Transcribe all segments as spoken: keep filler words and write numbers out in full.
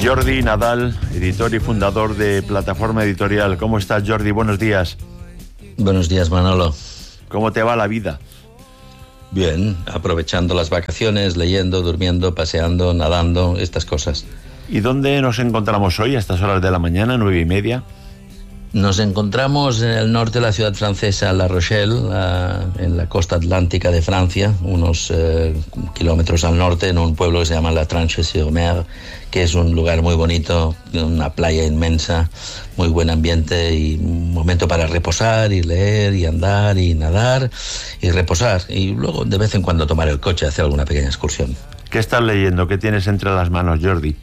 Jordi Nadal, editor y fundador de Plataforma Editorial. ¿Cómo estás, Jordi? Buenos días. Buenos días, Manolo. ¿Cómo te va la vida? Bien, aprovechando las vacaciones, leyendo, durmiendo, paseando, nadando, estas cosas. ¿Y dónde nos encontramos hoy a estas horas de la mañana, nueve y media? Nos encontramos en el norte de la ciudad francesa, La Rochelle, uh, en la costa atlántica de Francia, unos uh, kilómetros al norte, en un pueblo que se llama La Tranche-sur-Mer, que es un lugar muy bonito, una playa inmensa, muy buen ambiente y un momento para reposar y leer y andar y nadar y reposar. Y luego de vez en cuando tomar el coche y hacer alguna pequeña excursión. ¿Qué estás leyendo? ¿Qué tienes entre las manos, Jordi?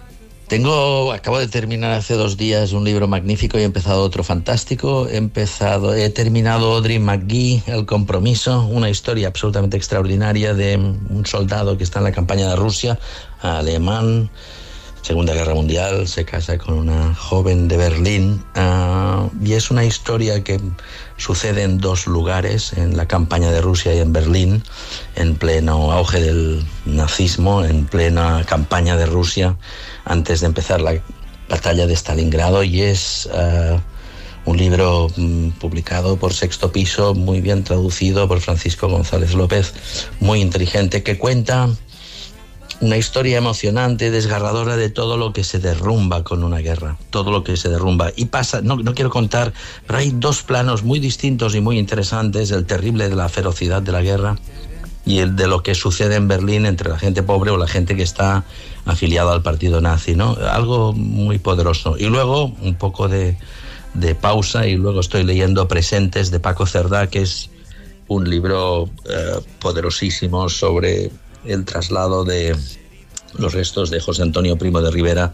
Tengo, acabo de terminar hace dos días un libro magnífico y he empezado otro fantástico. He empezado, he terminado Audrey McGee, El compromiso, una historia absolutamente extraordinaria de un soldado que está en la campaña de Rusia, alemán, Segunda Guerra Mundial, se casa con una joven de Berlín, uh, y es una historia que sucede en dos lugares, en la campaña de Rusia y en Berlín, en pleno auge del nazismo, en plena campaña de Rusia, antes de empezar la batalla de Stalingrado, y es uh, un libro um, publicado por Sexto Piso, muy bien traducido por Francisco González López, muy inteligente, que cuenta una historia emocionante, desgarradora de todo lo que se derrumba con una guerra, todo lo que se derrumba. Y pasa, no, no quiero contar, pero hay dos planos muy distintos y muy interesantes, el terrible de la ferocidad de la guerra y el de lo que sucede en Berlín entre la gente pobre o la gente que está afiliada al partido nazi, ¿no? Algo muy poderoso. Y luego un poco de, de pausa y luego estoy leyendo Presentes de Paco Cerdá, que es un libro eh, poderosísimo sobre el traslado de los restos de José Antonio Primo de Rivera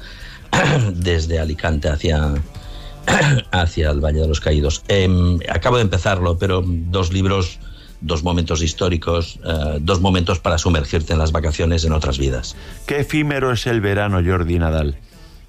desde Alicante hacia, hacia el Valle de los Caídos. Eh, acabo de empezarlo, pero dos libros, dos momentos históricos, eh, dos momentos para sumergirte en las vacaciones en otras vidas. Qué efímero es el verano, Jordi Nadal.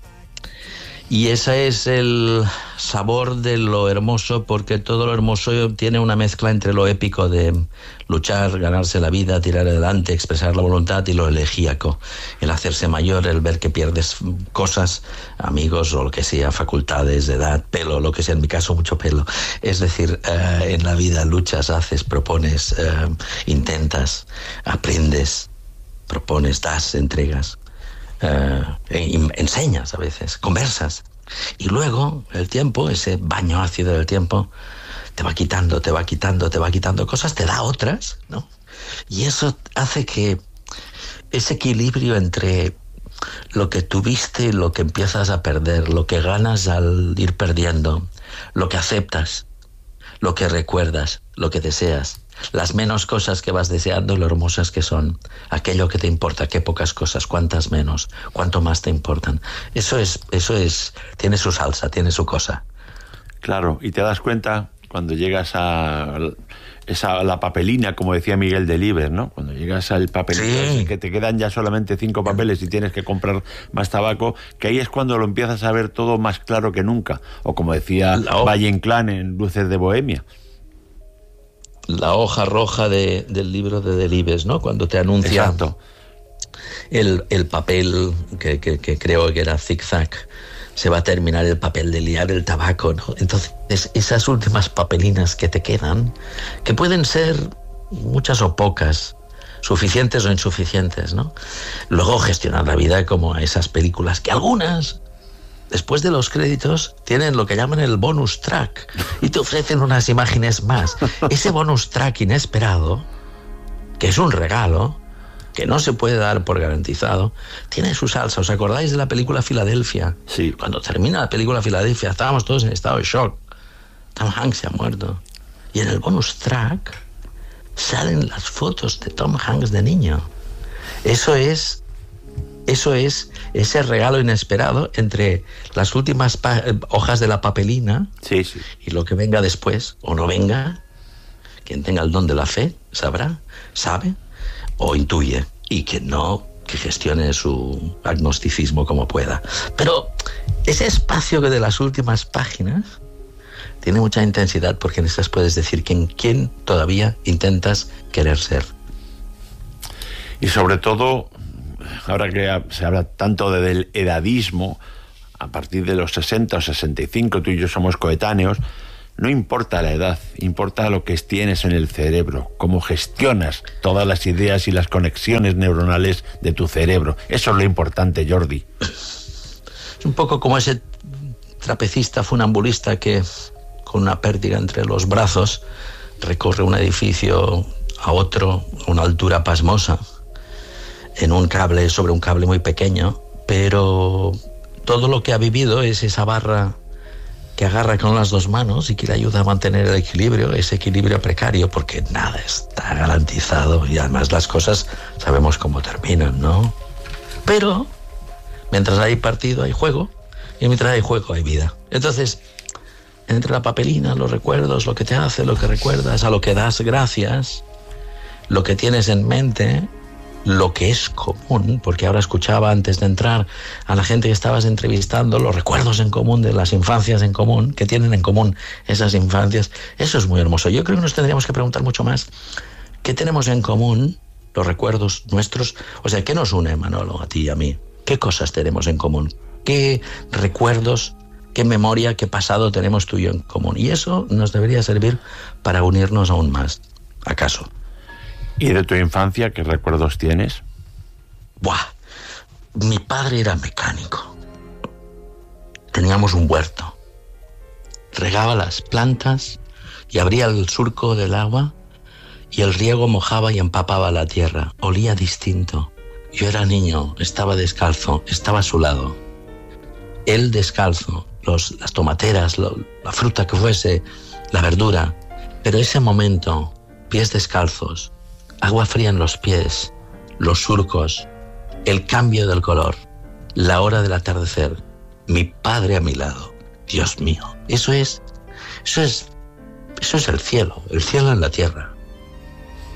Y ese es el sabor de lo hermoso, porque todo lo hermoso tiene una mezcla entre lo épico de luchar, ganarse la vida, tirar adelante, expresar la voluntad, y lo elegíaco, el hacerse mayor, el ver que pierdes cosas, amigos o lo que sea, facultades, edad, pelo, lo que sea, en mi caso mucho pelo. Es decir, uh, en la vida luchas, haces, propones, uh, intentas, aprendes, propones, das, entregas. Uh, enseñas a veces, conversas, y luego el tiempo, ese baño ácido del tiempo, te va quitando, te va quitando, te va quitando cosas, te da otras, ¿no? Y eso hace que ese equilibrio entre lo que tuviste y lo que empiezas a perder, lo que ganas al ir perdiendo, lo que aceptas, lo que recuerdas, lo que deseas, las menos cosas que vas deseando, lo hermosas que son, aquello que te importa, qué pocas cosas, cuántas menos, cuánto más te importan. Eso es, eso es, tiene su salsa, tiene su cosa. Claro, y te das cuenta cuando llegas a esa la papelina, como decía Miguel Delibes, ¿no? Cuando llegas al papelito, sí, que te quedan ya solamente cinco papeles y tienes que comprar más tabaco, que ahí es cuando lo empiezas a ver todo más claro que nunca. O como decía Valle Inclán en Luces de Bohemia. La hoja roja de, del libro de Delibes, ¿no? Cuando te anuncia Exacto. el, el papel que, que, que creo que era zigzag, se va a terminar el papel de liar el tabaco, ¿no? Entonces, esas últimas papelinas que te quedan, que pueden ser muchas o pocas, suficientes o insuficientes, ¿no? Luego gestionar la vida como a esas películas, que algunas, después de los créditos, tienen lo que llaman el bonus track y te ofrecen unas imágenes más. Ese bonus track inesperado, que es un regalo, que no se puede dar por garantizado, tiene su salsa. ¿Os acordáis de la película Filadelfia? Sí. Cuando termina la película Filadelfia, estábamos todos en estado de shock. Tom Hanks se ha muerto. Y en el bonus track salen las fotos de Tom Hanks de niño. Eso es... Eso es ese regalo inesperado entre las últimas pa- hojas de la papelina, sí, sí, y lo que venga después, o no venga. Quien tenga el don de la fe sabrá, sabe o intuye, y quien no, que gestione su agnosticismo como pueda. Pero ese espacio que de las últimas páginas tiene mucha intensidad, porque en estas puedes decir quién, quién todavía intentas querer ser. Y sobre todo ahora que se habla tanto de, del edadismo, a partir de los sesenta o sesenta y cinco, tú y yo somos coetáneos, no importa la edad, importa lo que tienes en el cerebro, cómo gestionas todas las ideas y las conexiones neuronales de tu cerebro. Eso es lo importante, Jordi. Es un poco como ese trapecista funambulista que, con una pértiga entre los brazos, recorre un edificio a otro, a una altura pasmosa, en un cable, sobre un cable muy pequeño, pero todo lo que ha vivido es esa barra que agarra con las dos manos y que le ayuda a mantener el equilibrio, ese equilibrio precario, porque nada está garantizado y además las cosas sabemos cómo terminan, ¿no? Pero mientras hay partido hay juego y mientras hay juego hay vida. Entonces, entre la papelina, los recuerdos, lo que te hace, lo que recuerdas, a lo que das gracias, lo que tienes en mente, lo que es común, porque ahora escuchaba antes de entrar a la gente que estabas entrevistando, los recuerdos en común de las infancias en común, que tienen en común esas infancias. Eso es muy hermoso. Yo creo que nos tendríamos que preguntar mucho más qué tenemos en común, los recuerdos nuestros. O sea, ¿qué nos une, Manolo, a ti y a mí? ¿Qué cosas tenemos en común? ¿Qué recuerdos, qué memoria, qué pasado tenemos tú y yo en común? Y eso nos debería servir para unirnos aún más. ¿Acaso? ¿Y de tu infancia qué recuerdos tienes? Buah, mi padre era mecánico. Teníamos un huerto. Regaba las plantas y abría el surco del agua y el riego mojaba y empapaba la tierra. Olía distinto. Yo era niño, estaba descalzo, estaba a su lado. Él descalzo, los, las tomateras, lo, la fruta que fuese, la verdura. Pero ese momento, pies descalzos, agua fría en los pies, los surcos, el cambio del color, la hora del atardecer, mi padre a mi lado. Dios mío, eso es, eso es, eso es el cielo, el cielo en la tierra.